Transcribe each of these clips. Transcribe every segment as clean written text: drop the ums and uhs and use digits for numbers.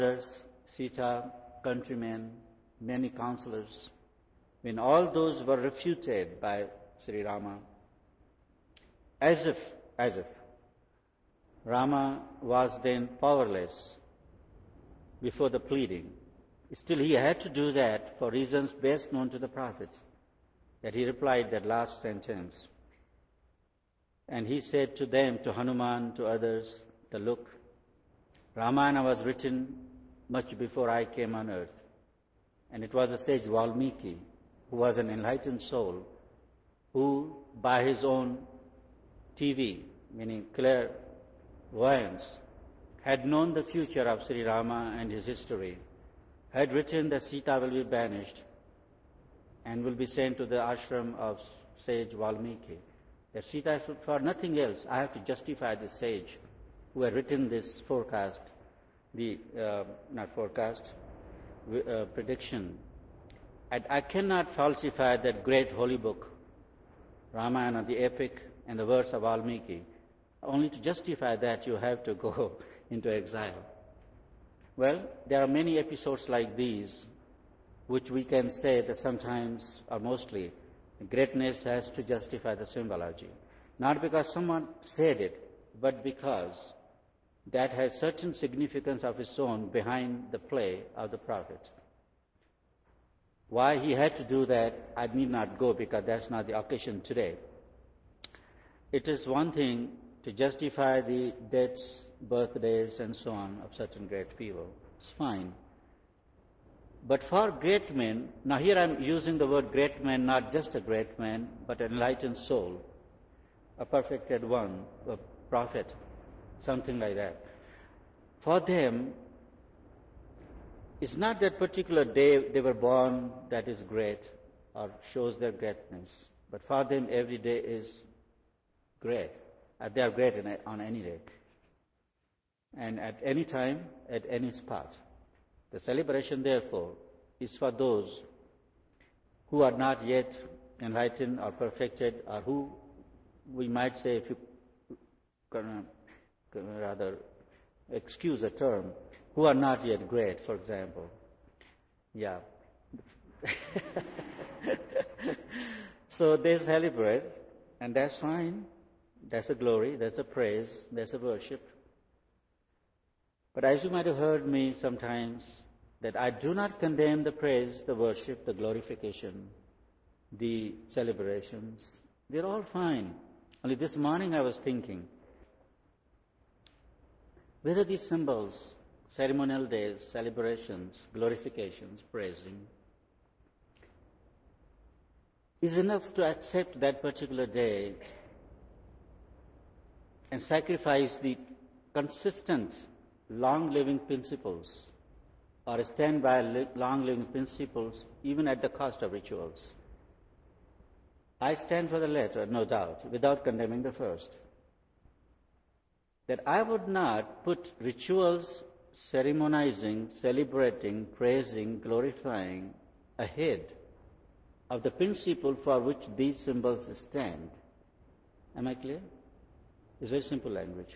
brothers, Sita, countrymen, many counselors, when all those were refuted by Sri Rama, as if Rama was then powerless before the pleading. Still he had to do that for reasons best known to the prophet, that he replied that last sentence. And he said to them, to Hanuman, to others, that look, Ramayana was written much before I came on earth. And it was a sage Valmiki, who was an enlightened soul, who by his own TV, meaning clairvoyance, had known the future of Sri Rama and his history, had written that Sita will be banished and will be sent to the ashram of sage Valmiki. That Sita, for nothing else, I have to justify this sage who had written this forecast, prediction. And I cannot falsify that great holy book, Ramayana, the epic, and the words of Valmiki. Only to justify that you have to go into exile. Well, there are many episodes like these which we can say that sometimes or mostly greatness has to justify the symbology. Not because someone said it, but because that has certain significance of its own behind the play of the prophet. Why he had to do that, I need not go because that's not the occasion today. It is one thing to justify the deaths, birthdays, and so on of certain great people. It's fine. But for great men, now here I'm using the word great man, not just a great man, but an enlightened soul, a perfected one, a prophet, something like that. For them, it's not that particular day they were born that is great or shows their greatness, but for them every day is great. They are great on any day, and at any time, at any spot. The celebration, therefore, is for those who are not yet enlightened or perfected, or who, we might say, if you rather excuse a term, who are not yet great, for example. Yeah. So they celebrate, and that's fine. That's a glory, that's a praise, that's a worship. But as you might have heard me sometimes, that I do not condemn the praise, the worship, the glorification, the celebrations. They're all fine. Only this morning I was thinking, whether these symbols, ceremonial days, celebrations, glorifications, praising, is enough to accept that particular day and sacrifice the consistent long-living principles, or stand by long-living principles even at the cost of rituals. I stand for the latter, no doubt, without condemning the first. That I would not put rituals, ceremonizing, celebrating, praising, glorifying ahead of the principle for which these symbols stand. Am I clear? It's very simple language.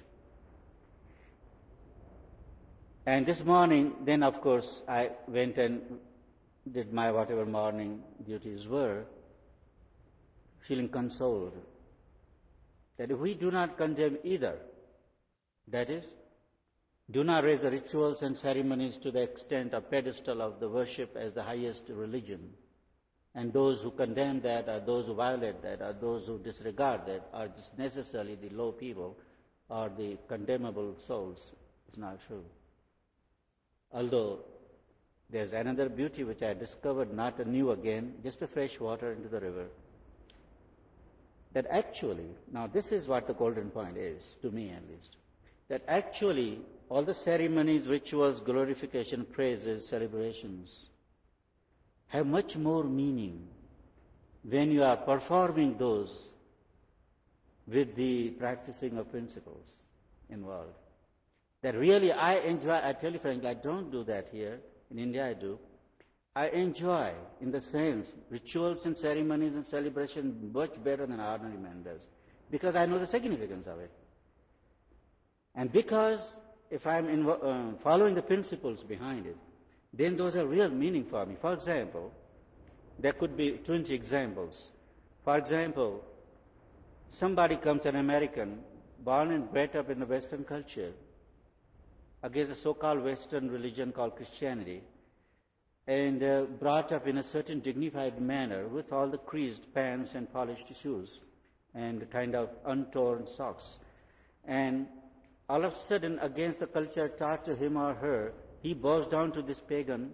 And this morning, then of course, I went and did my whatever morning duties were, feeling consoled that if we do not condemn either, that is, do not raise the rituals and ceremonies to the extent of pedestal of the worship as the highest religion, and those who condemn that, or those who violate that, or those who disregard that, are just necessarily the low people or the condemnable souls. It's not true. Although there's another beauty which I discovered, not anew again, just a fresh water into the river. That actually, now this is what the golden point is, to me at least, that actually all the ceremonies, rituals, glorification, praises, celebrations have much more meaning when you are performing those with the practicing of principles involved. That really I enjoy, I tell you frankly, I don't do that here. In India I do. I enjoy, in the sense, rituals and ceremonies and celebrations much better than ordinary man does. Because I know the significance of it. And because if I'm following the principles behind it, then those are real meaning for me. For example, there could be 20 examples. For example, somebody comes, an American, born and bred up in the Western culture, against a so-called Western religion called Christianity, and brought up in a certain dignified manner with all the creased pants and polished shoes and kind of untorn socks. And all of a sudden, against the culture taught to him or her, he bows down to this pagan,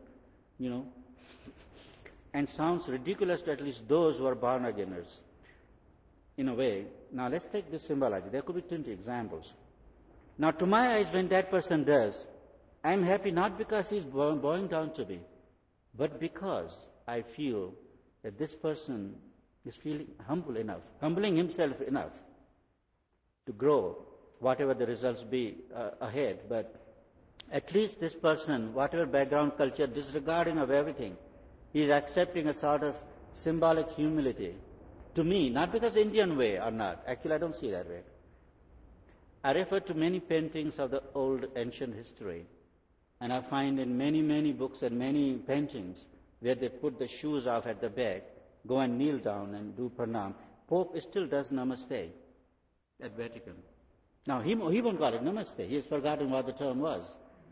and sounds ridiculous to at least those who are born againers, in a way. Now let's take this symbology. There could be 20 examples. Now to my eyes, when that person does, I'm happy not because he's bowing down to me, but because I feel that this person is feeling humbling himself enough to grow, whatever the results be ahead. But at least this person, whatever background, culture, disregarding of everything, he is accepting a sort of symbolic humility. To me, not because Indian way or not. Actually, I don't see that way. I refer to many paintings of the old ancient history, and I find in many, many books and many paintings where they put the shoes off at the back, go and kneel down and do pranam. Pope still does namaste at Vatican. Now, he won't call it namaste. He has forgotten what the term was.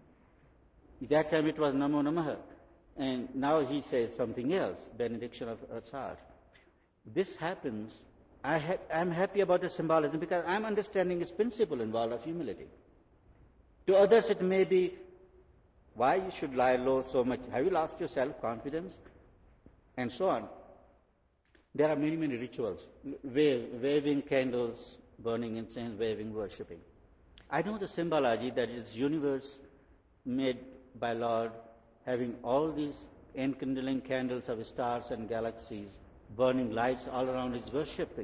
At that time it was namo namaha. And now he says something else, benediction of Tsar. This happens. I'm happy about the symbolism because I'm understanding its principle involved of humility. To others it may be, why you should lie low so much? Have you lost your self-confidence? And so on. There are many, many rituals. Waving candles, burning incense, waving, worshipping. I know the symbology that is universe made by Lord, having all these enkindling candles of stars and galaxies, burning lights all around is worshipping.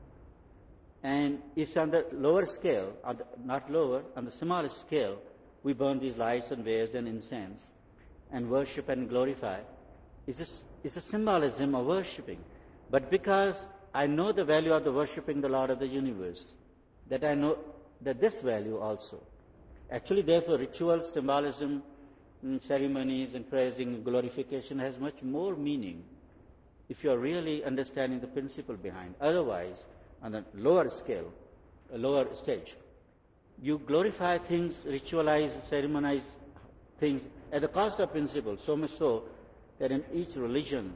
And it's on the lower scale, not lower, on the smallest scale, we burn these lights and waves and incense and worship and glorify. It's a symbolism of worshipping. But because I know the value of the worshipping the Lord of the universe, that I know that this value also. Actually, therefore, rituals, symbolism, ceremonies and praising, glorification has much more meaning if you are really understanding the principle behind. Otherwise, on a lower scale, a lower stage, you glorify things, ritualize, ceremonize things at the cost of principle, so much so that in each religion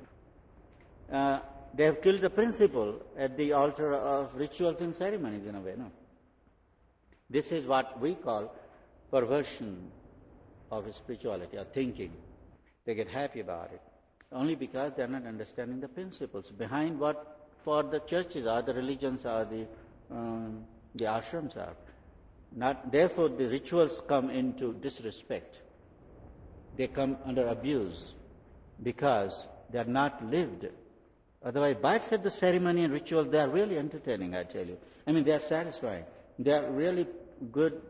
they have killed the principle at the altar of rituals and ceremonies in a way. No? This is what we call perversion of spirituality or thinking. They get happy about it only because they are not understanding the principles behind what for the churches are, the religions are, the ashrams are. Therefore, the rituals come into disrespect. They come under abuse because they are not lived. Otherwise, by itself, the ceremony and ritual, they are really entertaining, I tell you. I mean, they are satisfying. They are really good,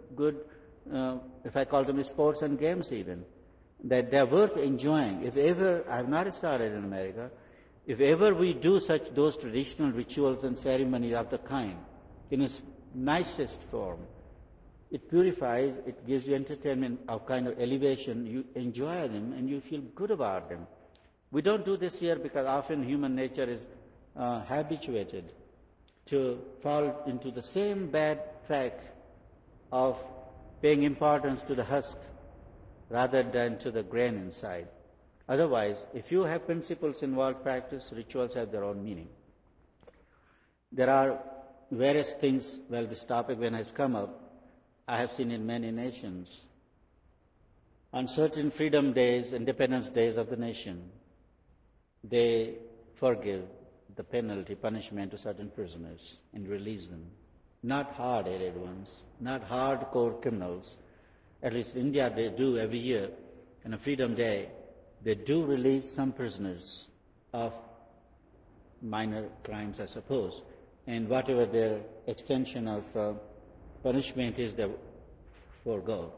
if I call them sports and games even, that they are worth enjoying. If ever, I have not started in America, if ever we do those traditional rituals and ceremonies of the kind, in its nicest form, it purifies, it gives you entertainment of kind of elevation, you enjoy them and you feel good about them. We don't do this here because often human nature is habituated to fall into the same bad track of paying importance to the husk rather than to the grain inside. Otherwise, if you have principles involved practice, rituals have their own meaning. There are various things, well, this topic when has come up, I have seen in many nations. On certain freedom days, independence days of the nation, they forgive the penalty, punishment to certain prisoners and release them. Not hard-headed ones, not hardcore criminals. At least in India they do every year. On a freedom day, they do release some prisoners of minor crimes, I suppose. And whatever their extension of punishment is, they forego.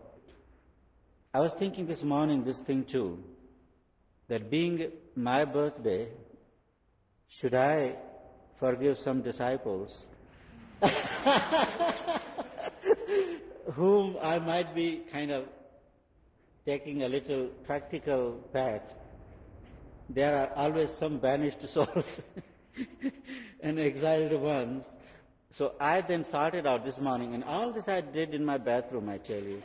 I was thinking this morning this thing too, that being my birthday, should I forgive some disciples whom I might be kind of taking a little practical path, there are always some banished souls and exiled ones. So I then sorted out this morning, and all this I did in my bathroom, I tell you.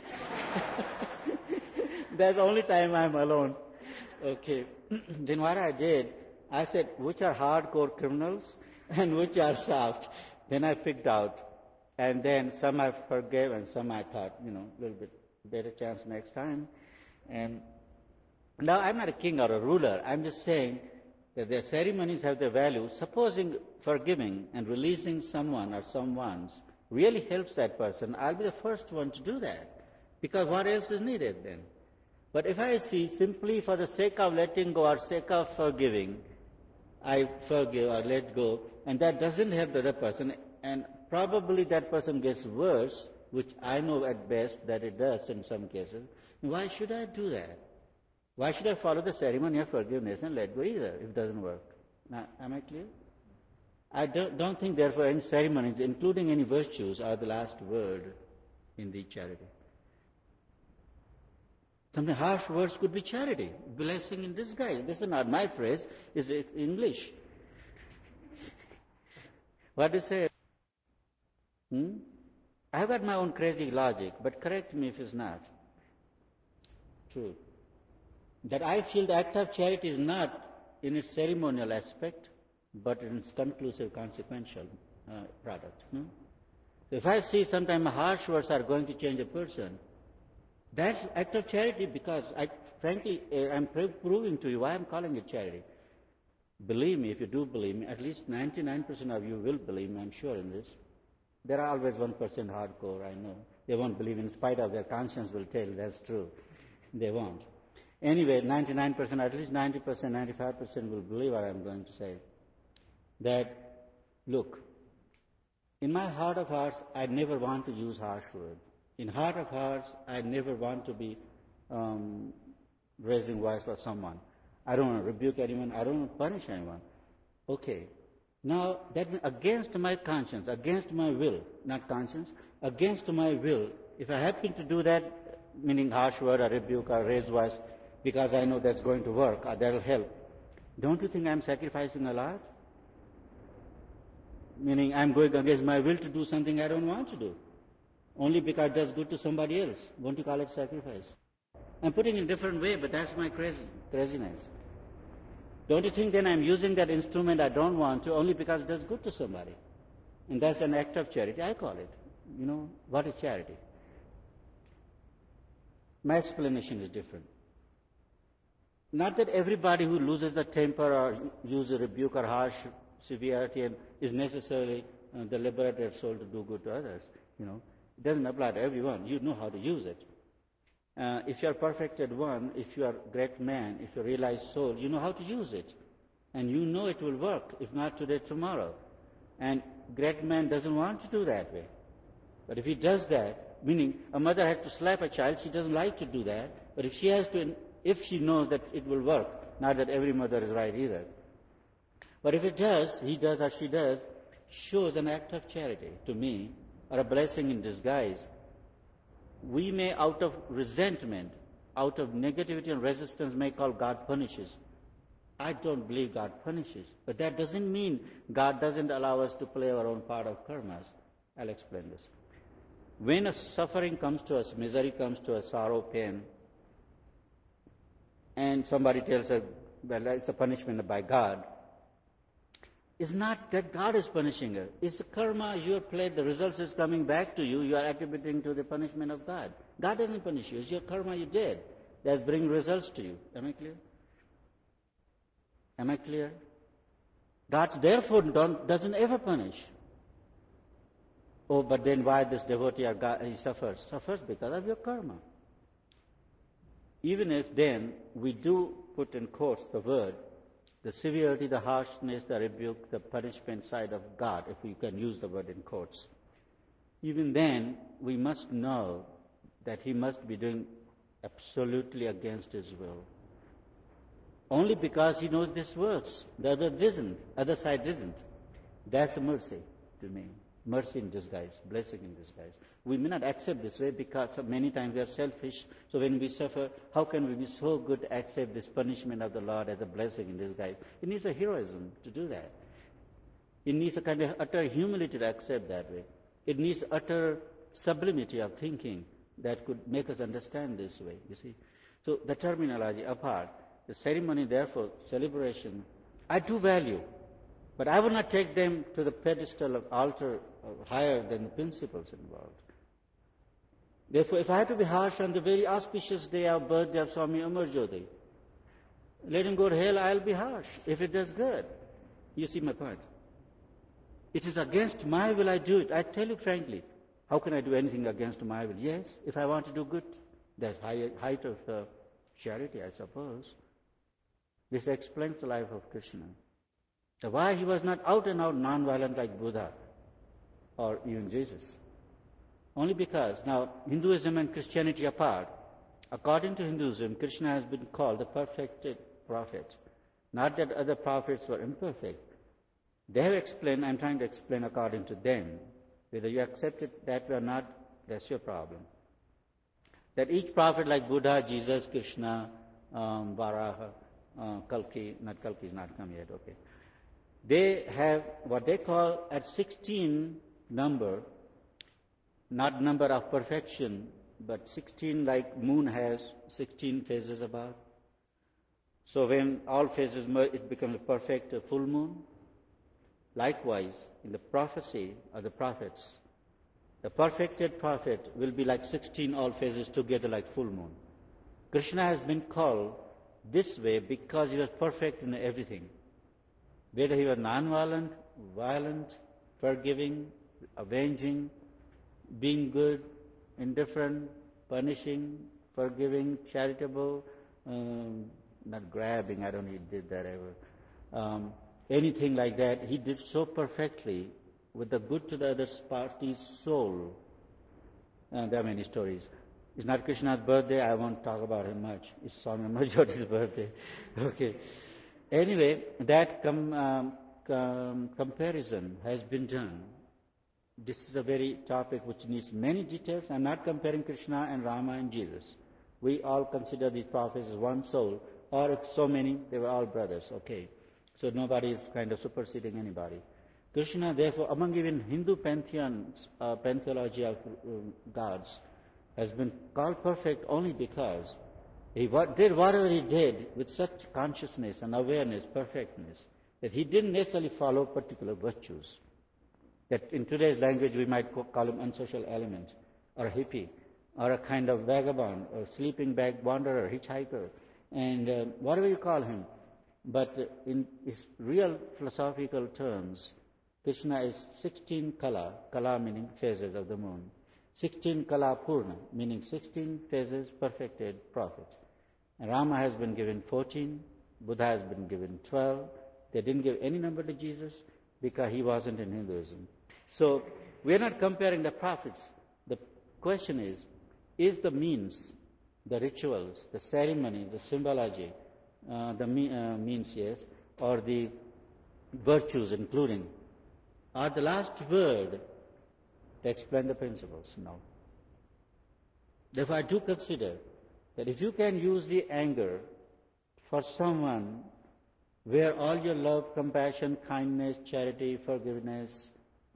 That's the only time I'm alone. Okay. Then what I did, I said, which are hardcore criminals and which are soft. Then I picked out. And then some I forgave and some I thought, a little bit better chance next time. And now I'm not a king or a ruler. I'm just saying that their ceremonies have their value. Supposing forgiving and releasing someone or someone's really helps that person, I'll be the first one to do that. Because what else is needed then? But if I see simply for the sake of letting go or sake of forgiving, I forgive or let go, and that doesn't help the other person, and probably that person gets worse, which I know at best that it does in some cases, why should I do that? Why should I follow the ceremony of forgiveness and let go either, if it doesn't work? Now, am I clear? I don't think, therefore, any ceremonies, including any virtues, are the last word in the charity. Some harsh words could be charity, blessing in disguise. This is not my phrase, it's English. What do you say? I have got my own crazy logic, but correct me if it's not true. That I feel the act of charity is not in its ceremonial aspect, but in its conclusive, consequential product. So if I see sometimes harsh words are going to change a person, that's act of charity, because frankly, I'm proving to you why I'm calling it charity. Believe me, if you do believe me, at least 99% of you will believe me, I'm sure in this. There are always 1% hardcore, I know. They won't believe in spite of their conscience will tell that's true. They won't. Anyway, 99%, at least 90%, 95% will believe what I'm going to say. That, look, in my heart of hearts, I never want to use harsh words. In heart of hearts, I never want to be raising voice for someone. I don't want to rebuke anyone. I don't want to punish anyone. Okay. Now, that means against my conscience, against my will, not conscience, against my will, if I happen to do that, meaning harsh word or rebuke or raise voice, because I know that's going to work or that will help, don't you think I'm sacrificing a lot? Meaning I'm going against my will to do something I don't want to do. Only because it does good to somebody else. Won't you call it sacrifice? I'm putting it in a different way, but that's my craziness. Don't you think then I'm using that instrument I don't want to only because it does good to somebody? And that's an act of charity, I call it. What is charity? My explanation is different. Not that everybody who loses the temper or uses rebuke or harsh severity is necessarily the liberated soul to do good to others. It doesn't apply to everyone. You know how to use it. If you are perfected one, if you are a great man, if you realize soul, you know how to use it. And you know it will work, if not today, tomorrow. And great man doesn't want to do that way. But if he does that, meaning a mother has to slap a child, she doesn't like to do that. But if she knows that it will work, not that every mother is right either. But if it does, he does or she does, shows an act of charity to me, or a blessing in disguise. We may, out of resentment, out of negativity and resistance, may call God punishes. I don't believe God punishes. But that doesn't mean God doesn't allow us to play our own part of karmas. I'll explain this. When a suffering comes to us, misery comes to us, sorrow, pain, and somebody tells us, well, it's a punishment by God, it's not that God is punishing her. It's the karma you have played, the results is coming back to you. You are attributing to the punishment of God. God doesn't punish you. It's your karma you did that brings results to you. Am I clear? Am I clear? God therefore doesn't ever punish. Oh, but then why this devotee or God, he suffers? Suffers because of your karma. Even if then we do put in quotes the word, the severity, the harshness, the rebuke, the punishment side of God, if we can use the word in quotes. Even then, we must know that he must be doing absolutely against his will. Only because he knows this works. The other side didn't. That's a mercy to me. mercy in disguise, blessing in disguise. We may not accept this way because many times we are selfish. So when we suffer, how can we be so good to accept this punishment of the Lord as a blessing in disguise? It needs a heroism to do that. It needs a kind of utter humility to accept that way. It needs utter sublimity of thinking that could make us understand this way, you see. So the terminology apart, the ceremony, therefore, celebration, I do value, but I will not take them to the pedestal of altar higher than the principles involved. Therefore, if I have to be harsh on the very auspicious day of birthday of Swami Amar Jyoti, let him go to hell, I'll be harsh if it does good. You see my point? It is against my will I do it. I tell you frankly, how can I do anything against my will? Yes, if I want to do good, that's height of charity, I suppose. This explains the life of Krishna. So why he was not out and out non-violent like Buddha or even Jesus? Only because, now, Hinduism and Christianity apart, according to Hinduism, Krishna has been called the perfected prophet. Not that other prophets were imperfect. They have explained, I'm trying to explain according to them. Whether you accept it that way or not, that's your problem. That each prophet like Buddha, Jesus, Krishna, Varaha, Kalki, not Kalki is not come yet, okay. They have what they call at 16 number, not number of perfection, but 16 like moon has 16 phases about. So when all phases merge, it becomes a perfect full moon. Likewise, in the prophecy of the prophets, the perfected prophet will be like 16 all phases together like full moon. Krishna has been called this way because he was perfect in everything. Whether he was non-violent, violent, forgiving, avenging, being good, indifferent, punishing, forgiving, charitable, not grabbing, I don't know if he did that ever. Anything like that, he did so perfectly with the good to the other party's soul. There are many stories. It's not Krishna's birthday, I won't talk about him much. It's Swami Amar Jyoti's birthday. Okay. Anyway, that comparison has been done. This is a very topic which needs many details. I'm not comparing Krishna and Rama and Jesus. We all consider these prophets as one soul, or if so many, they were all brothers, okay. So nobody is kind of superseding anybody. Krishna, therefore, among even Hindu pantheons, pantheology of gods, has been called perfect only because he did whatever he did with such consciousness and awareness, perfectness, that he didn't necessarily follow particular virtues. That in today's language we might call him unsocial element, or a hippie, or a kind of vagabond, or sleeping bag wanderer, hitchhiker, and whatever you call him. But in his real philosophical terms, Krishna is 16 kala meaning phases of the moon, 16 kala purna, meaning 16 phases perfected prophet. And Rama has been given 14, Buddha has been given 12. They didn't give any number to Jesus because he wasn't in Hinduism. So we are not comparing the prophets. The question is the means, the rituals, the ceremony, the symbology, means, yes, or the virtues including, are the last word to explain the principles? No. Therefore, I do consider that if you can use the anger for someone where all your love, compassion, kindness, charity, forgiveness,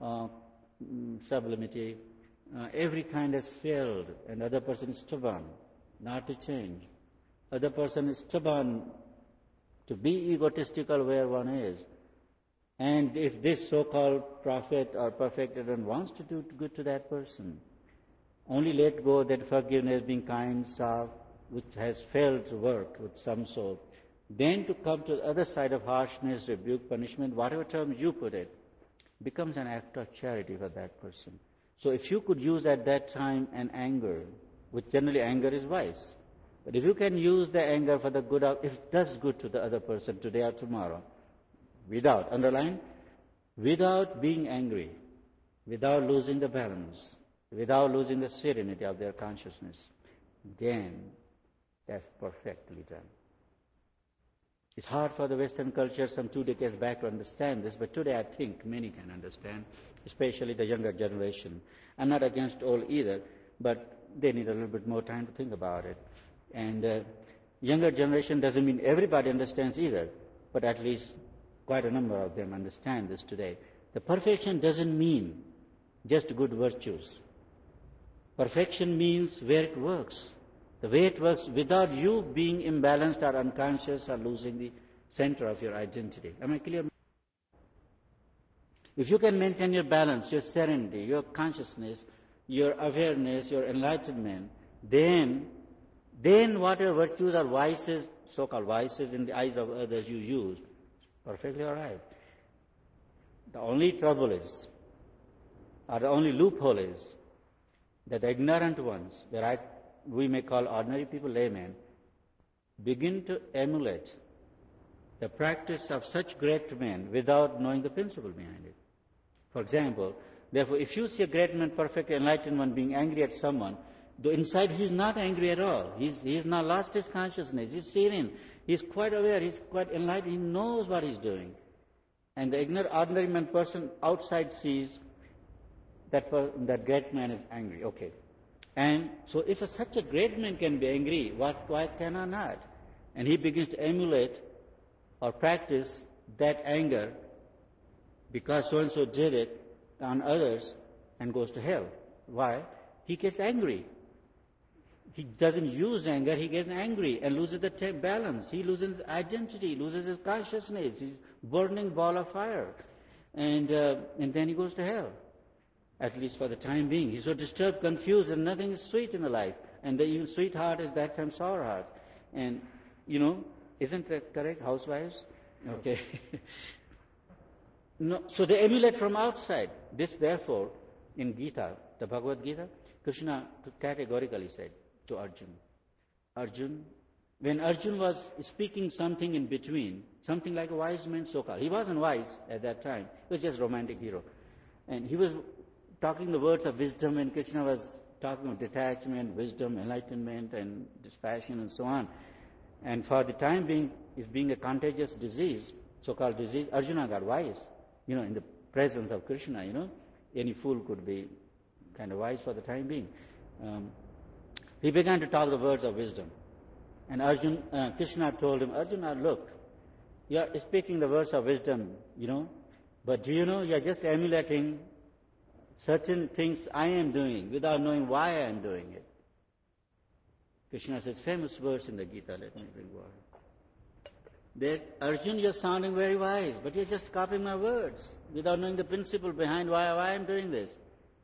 sublimity, every kind has failed, and other person is stubborn, not to change. Other person is stubborn to be egotistical where one is. And if this so-called prophet or perfected one wants to do good to that person, only let go that forgiveness, being kind, soft, which has failed to work with some sort, then to come to the other side of harshness, rebuke, punishment, whatever term you put it, becomes an act of charity for that person. So if you could use at that time an anger, which generally anger is vice, but if you can use the anger for the good of, if it does good to the other person today or tomorrow, without, underline, without being angry, without losing the balance, without losing the serenity of their consciousness, then that's perfectly done. It's hard for the Western culture some 2 decades back to understand this, but today I think many can understand, especially the younger generation. I'm not against all either, but they need a little bit more time to think about it. And younger generation doesn't mean everybody understands either, but at least quite a number of them understand this today. The perfection doesn't mean just good virtues. Perfection means where it works. The way it works without you being imbalanced or unconscious or losing the center of your identity. Am I clear? If you can maintain your balance, your serenity, your consciousness, your awareness, your enlightenment, then whatever virtues or vices, so-called vices in the eyes of others you use, perfectly all right. The only trouble is, or the only loophole is, that the ignorant ones, we may call ordinary people laymen, begin to emulate the practice of such great men without knowing the principle behind it. For example, therefore, if you see a great man, perfect, enlightened one being angry at someone, though inside he is not angry at all, he has not lost his consciousness, he's serene, he's quite aware, he's quite enlightened, he knows what he's doing. And the ignorant, ordinary man person outside sees that great man is angry. Okay. And so if such a great man can be angry, why can I not? And he begins to emulate or practice that anger because so-and-so did it on others and goes to hell. Why? He gets angry. He doesn't use anger, he gets angry and loses the balance. He loses his identity, loses his consciousness. He's burning ball of fire. And then he goes to hell. At least for the time being. He's so disturbed, confused, and nothing is sweet in the life. And the even sweet heart is that time sour heart. And, isn't that correct, housewives? Okay. No, so they emulate from outside. This, therefore, in Gita, the Bhagavad Gita, Krishna categorically said to Arjun, when Arjun was speaking something in between, something like a wise man so-called. He wasn't wise at that time. He was just a romantic hero. And he was talking the words of wisdom, and Krishna was talking of detachment, wisdom, enlightenment, and dispassion, and so on. And for the time being, it being a contagious disease, so-called disease, Arjuna got wise. In the presence of Krishna, any fool could be kind of wise for the time being. He began to talk the words of wisdom. And Krishna told him, Arjuna, look, you are speaking the words of wisdom, but do you know you are just emulating certain things I am doing without knowing why I am doing it. Krishna says famous words in the Gita, let me bring water. That Arjun, you're sounding very wise, but you're just copying my words without knowing the principle behind why I'm doing this.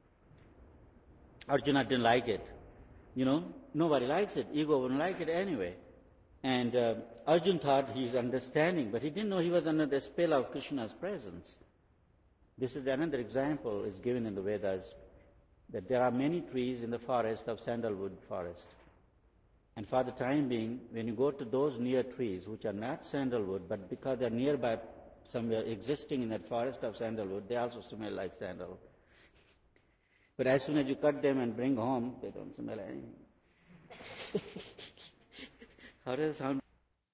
Arjuna didn't like it. Nobody likes it. Ego wouldn't like it anyway. And Arjun thought he's understanding, but he didn't know he was under the spell of Krishna's presence. This is another example is given in the Vedas, that there are many trees in the forest of sandalwood forest. And for the time being, when you go to those near trees, which are not sandalwood, but because they are nearby somewhere existing in that forest of sandalwood, they also smell like sandalwood. But as soon as you cut them and bring home, they don't smell anything. How does it sound?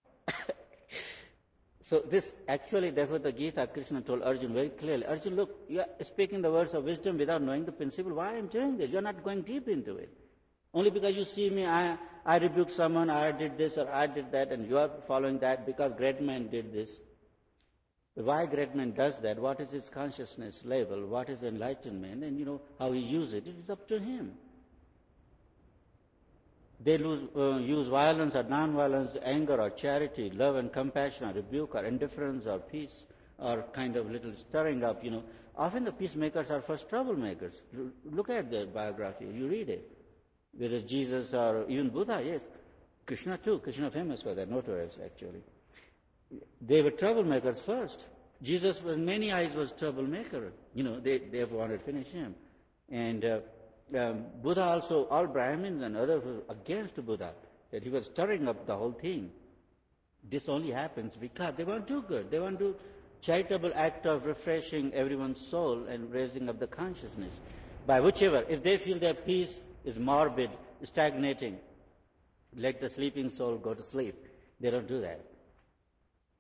So this actually, therefore the Gita, Krishna told Arjun very clearly, Arjun, look, you are speaking the words of wisdom without knowing the principle. Why I am doing this? You are not going deep into it. Only because you see me, I rebuked someone, I did this or I did that, and you are following that because great man did this. But why great man does that? What is his consciousness level? What is enlightenment? And how he uses it. It is up to him. They use violence or non-violence, anger or charity, love and compassion or rebuke or indifference or peace or kind of little stirring up. Often the peacemakers are first troublemakers. Look at their biography. You read it. Whether it's Jesus or even Buddha, yes. Krishna too. Krishna famous for that, notorious actually. They were troublemakers first. Jesus was, many eyes was troublemaker. They wanted to finish him. And Buddha also, all Brahmins and others were against Buddha, that he was stirring up the whole thing. This only happens because they want to do good. They want to do charitable act of refreshing everyone's soul and raising up the consciousness. By whichever, if they feel their peace is morbid, stagnating, let the sleeping soul go to sleep. They don't do that.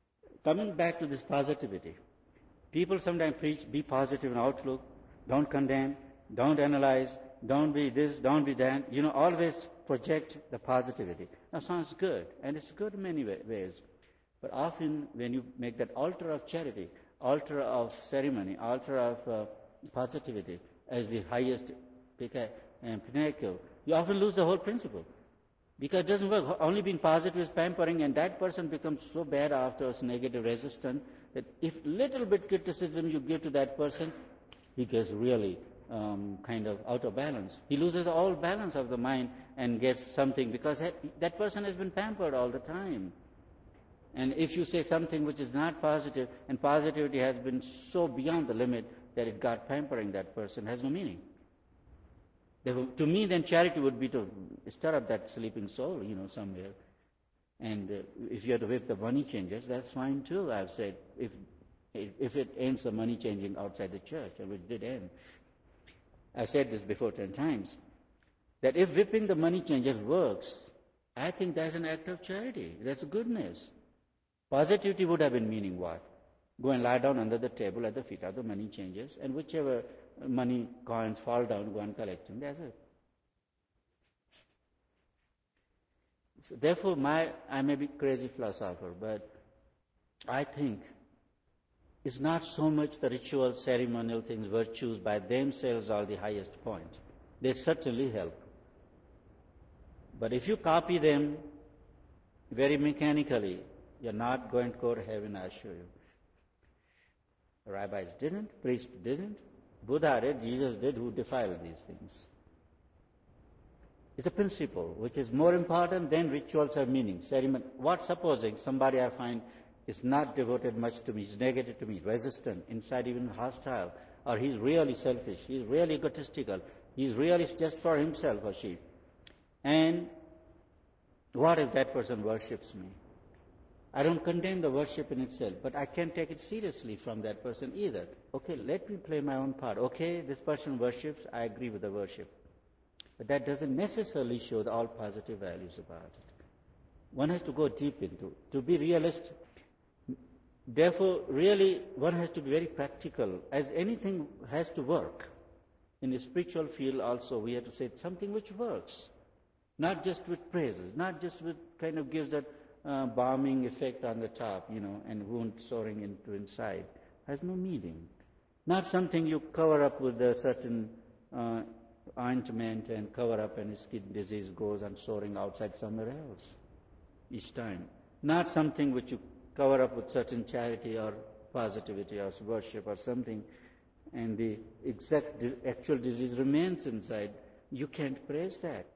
coming back to this positivity, people sometimes preach, be positive in outlook, don't condemn, don't analyze, don't be this, don't be that. Always project the positivity. That sounds good, and it's good in many ways. But often when you make that altar of charity, altar of ceremony, altar of positivity as the highest pinnacle, you often lose the whole principle. Because it doesn't work. Only being positive is pampering, and that person becomes so bad afterwards, negative, resistant, that if little bit criticism you give to that person, he gets really kind of out of balance. He loses all balance of the mind and gets something because that person has been pampered all the time. And if you say something which is not positive, and positivity has been so beyond the limit that it got pampering that person, has no meaning. Therefore, to me, then charity would be to stir up that sleeping soul, somewhere. And if you have to whip the money changers, that's fine too. I've said if it ends the money changing outside the church, and it did end. I've said this before 10 times, that if whipping the money changers works, I think that's an act of charity. That's goodness. Positivity would have been meaning what? Go and lie down under the table at the feet of the money changers, and whichever money coins fall down, go and collect them. That's it. So therefore, I may be crazy philosopher, but I think it's not so much the ritual, ceremonial things, virtues by themselves are the highest point. They certainly help. But if you copy them very mechanically, you're not going to go to heaven, I assure you. Rabbis didn't, priests didn't, Buddha did, Jesus did, who defiled these things. It's a principle which is more important than rituals or meaning. Ceremony. What supposing somebody I find is not devoted much to me, is negative to me, resistant, inside even hostile, or he's really selfish, he's really egotistical, he's really just for himself or she. And what if that person worships me? I don't condemn the worship in itself, but I can't take it seriously from that person either. Okay, let me play my own part. Okay, this person worships, I agree with the worship. But that doesn't necessarily show all positive values about it. One has to go deep into it, to be realistic. Therefore, really, one has to be very practical, as anything has to work. In the spiritual field also, we have to say something which works. Not just with praises, not just with kind of gives that bombing effect on the top, and wound soaring into inside. Has no meaning. Not something you cover up with a certain ointment and cover up and skin disease goes on soaring outside somewhere else each time. Not something which you cover up with certain charity or positivity or worship or something, and the actual disease remains inside. You can't praise that.